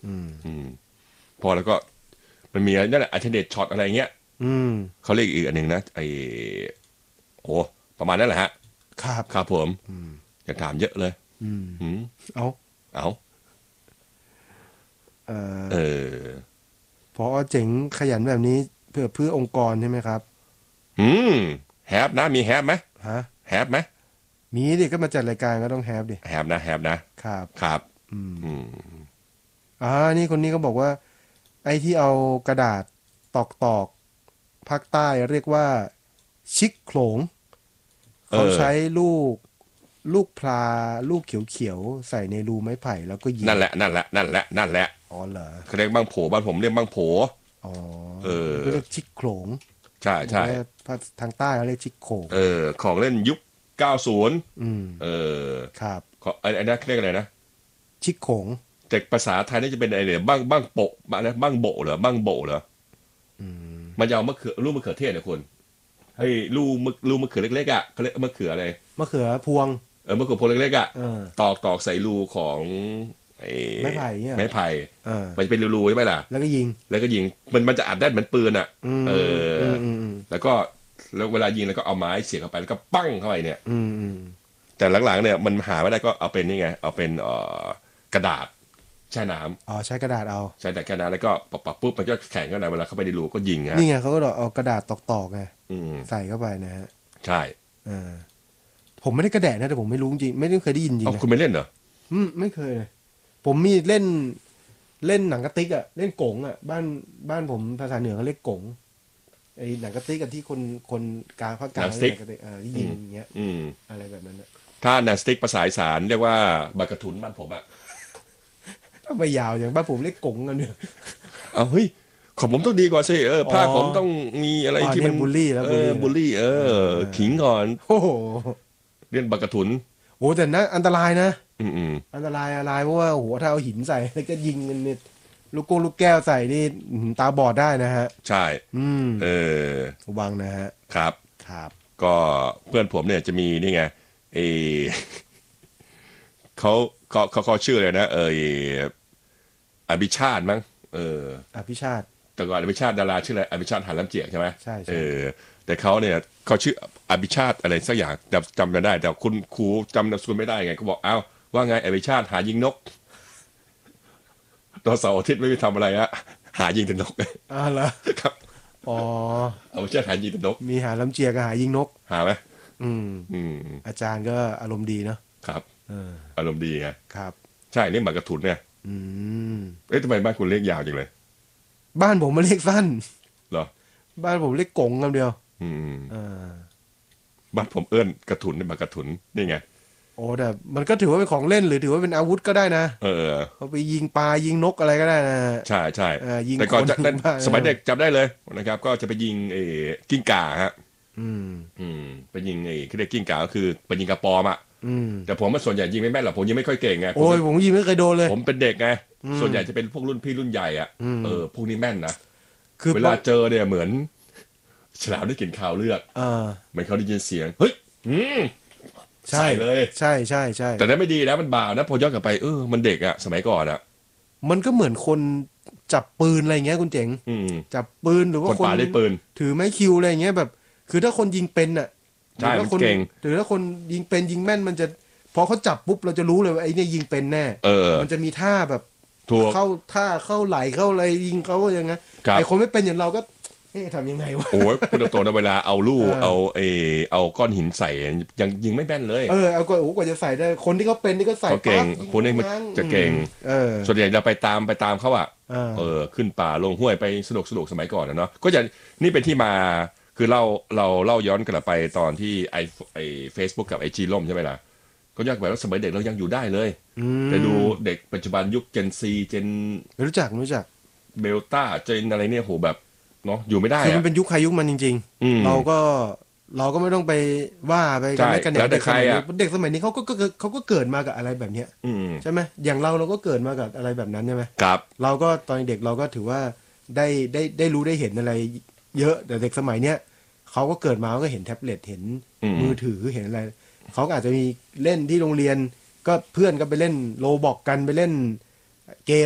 อืมพอแล้วก็มันมีนั่นแหละอัลเทอร์เนทช็อตอะไรเงี้ยเขาเรียกอีกอันหนึ่งนะโอ้ประมาณนั้นแหละฮะครับผมอย่าถามเยอะเลยเอาเอาเอ่อเออพอเจ๋งขยันแบบนี้เพื่อองค์กรใช่ไหมครับอืมแฮปนะมีแฮปไหมฮะแฮปไหมมีดิก็มาจัดรายการก็ต้องแฮปดิแฮปนะแฮปนะครับครับอืมนี่คนนี้ก็บอกว่าไอ้ที่เอากระดาษตอกภาคใต้เรียกว่าชิกโขลงเอเขาอใช้ลูกพลาลูกเขียวๆใส่ในรูไม้ไผ่แล้วก็ยิงนั่นแหละนั่นแหละนั่นแหละนั่นแหละอ๋อเหรอเขาเรียกบางโผบ้านผมเรียกบางโผอ๋อเออก็เรียกชิกโขลงใช่ใช่บอกว่าทางใต้เขาเรียกชิกโขลงของเล่นยุค90เออครับไอ้นั่นเรียกอะไรนะชิกโขลงแต่ภาษาไทยนี่จะเป็นอะไรเนี่ยบ้างโปะอะไรบ้างโบะเหรอบ้างโบะเหรอมันจะเอามะเขือลูกมะเขือเทศนะคุณไอ้ลูกมะเขือเล็กๆอ่ะเขาเรียกมะเขืออะไรมะเขือพวงมะเขือพวงเล็กๆอ่ะเออตอกใส่รูของไอ้ไม้ไผ่เนี่ยไม้ไผ่เออมันจะเป็นรูๆใช่ไหมล่ะแล้วก็ยิงแล้วก็ยิงมันจะอัดได้เหมือนปืนอ่ะอืมเอออืมอืมแล้วก็แล้วเวลายิงแล้วก็เอาไม้เสียบเข้าไปแล้วก็ปั้งเข้าไปเนี่ยอืมแต่หลังๆเนี่ยมันหาไม่ได้ก็เอาเป็นนี่ไงเอาเป็นกระดาษแช่น้อ๋อใช้กระดาษเอาำใช้แต่แค่นั้นแล้วก็ปับปุ๊บมันก็แข็งก็ไหนเวลาเข้าไปในรูก็ยิงฮะนี่ไงเขาก็เอากระดาษตอกไงอืมใส่เข้าไปนะฮะใช่เออผมไม่ได้กระแดะนะแต่ผมไม่รู้จริงไม่ได้เคยได้ยินจริงนะคุณไม่เล่นเหรอไม่เคยเลยผมมีเล่นหนังกระติกอะเล่นกงอะบ้านผมภาษาเหนือเขาเรียกกงไอ้หนังกระติกกับที่คนกลางภาคกลางเรียกหนังกระติกที่ยิงอย่างเงี้ยอะไรแบบนั้นอะถ้าแนวสติ๊กภาษาอีสานเรียกว่าบากระทุนบ้านผมอะทำไมยาวอย่างบ้านผมเรียกกงกันเนี่ยเอาเฮ้ยของผมต้องดีกว่าสิอ๋อภาคผมต้องมีอะไรที่มันเนี่ยบูลลี่แล้วบูลลี่ขิงก่อนโอ้โหเรียนบากระทุนโอ้แต่นะอันตรายนะอืมอันตรายอะไรเพราะว่าโอ้โหถ้าเอาหินใส่แล้วก็ยิงกันเนี่ยลูกแก้วใส่นี่ตาบอดได้นะฮะใช่เออระวังนะฮะครับครับก็เพื่อนผมเนี่ยจะมีนี่ไงเออเขาเขาชื่ออะไรนะอภิชาติมั้งเอออภิชาติแต่ก่อนอภิชาติดาราชื่ออะไรอภิชาติหันลำเจียกใช่ไหมใช่เอใช่อแต่เขาเนี่ยเขาชื่ออภิชาติอะไรสักอย่างจำไม่ได้แต่คุณครูจำนามสกุลไม่ได้ไงก็บอกอ้าวว่าไงอภิชาติหายิงนกตอนเสาร์อาทิตย์ไม่มีทำอะไรอะหายิงแต่นกเหรอครับอ๋ออภิชาติหายิงแต่นกมีหาลำเจียกับหายิงนกหาไหมอืมอืมอาจารย์ก็อารมณ์ดีเนาะครับเอออารมณ์ดีไงครับใช่เรียกหมากกระทุนเนี่ยอืมทำไมบ้านคุณเรียกยาวจังเลยบ้านผมมาเรียกสั้นเหรอบ้านผมเรียกกงคำเดียวอืมเออบ้านผมเอิ้นกระทุนนี่หมากกระทุนนี่ไงโอ้แต่มันก็ถือว่าเป็นของเล่นหรือถือว่าเป็นอาวุธก็ได้นะเออเอาไปยิงปลายิงนกอะไรก็ได้นะใช่ใช่ยิงแต่ก่อนจะคนยิงบ้าสมัยเด็กจำได้เลยนะครับก็จะไปยิงกิ้งก่าฮะอืมไปยิงเขาเรียกกิ้งก่าก็คือไปยิงกระปอมอ่ะอืมแต่ผมส่วนใหญ่ยิงไม่แม่นหรอกผมยิงไม่ค่อยเก่งไงโอ้ยผมยิงไม่เคยโดนเลยผมเป็นเด็กไงส่วนใหญ่จะเป็นพวกรุ่นพี่รุ่นใหญ่อ่ะพวกนี้แม่นนะคือเวลาเจอเนี่ยเหมือนฉลามได้กลิ่นคาวเลือดเหมือนเขาได้ยินเสียงเฮ้ยใช่ใส่เลยใช่ใช่ใช่แต่นั้นไม่ดีนะมันบาปนะพอย้อนกลับไปมันเด็กอ่ะสมัยก่อนอ่ะมันก็เหมือนคนจับปืนอะไรเงี้ยคุณเจ๋งจับปืนหรือว่าคนป่าได้ปืนถือไม้คิวอะไรเงี้ยแบบคือถ้าคนยิงเป็นอ่ะใช่มันเก่งหรือถ้าคนยิงเป็นยิงแม่นมันจะพอเขาจับปุ๊บเราจะรู้เลยว่าไอ้นี่ยิงเป็นแน่มันจะมีท่าแบบเข้าท่าเข้าไหลเข้าอะไรยิงเขาอย่างเงี้ยไอ้คนไม่เป็นอย่างเราก็ทำยังไงวะโอ้ยคุณโตนะเวลาเอาลูกเอาก้อนหินใส่ยังยิงไม่แม่นเลยเอากว่าจะใส่ได้คนที่เขาเป็นนี่ก็ใส่เขาเก่งคนนี้มันจะเก่งส่วนใหญ่เราไปตามเขาอ่ะขึ้นป่าลงห้วยไปสนุกสมัยก่อนนะเนาะก็จะนี่เป็นที่มาคือเราย้อนกลับไปตอนที่ไอ Facebook กับไอจีล่มใช่ไหมล่ะก็ยากแบบว่าสมัยเด็กเรายังอยู่ได้เลยแต่ดูเด็กปัจจุบันยุคเจนซีเจนไม่รู้จักเบลต้าเจนอะไรเนี่ยโหแบบเนาะอยู่ไม่ได้คือมันเป็นยุคใครยุคมันจริงๆเราก็ไม่ต้องไปว่าไปกันไม่กันเด็กสมัยนี้เด็กสมัยนี้เขาก็เกิดมากับอะไรแบบเนี้ยใช่ไหมอย่างเราก็เกิดมากับอะไรแบบนั้นใช่ไหมครับเราก็ตอนเด็กเราก็ถือว่าได้รู้ได้เห็นอะไรเยอะแต่เด็กสมัยเนี้ยเขาก็เกิดมาก็เห็นแท็บเล็ตเห็นมือถือเห็นอะไรเขาอาจจะมีเล่นที่โรงเรียนก็เพื่อนก็ไปเล่นโรบอกกันไปเล่นเกม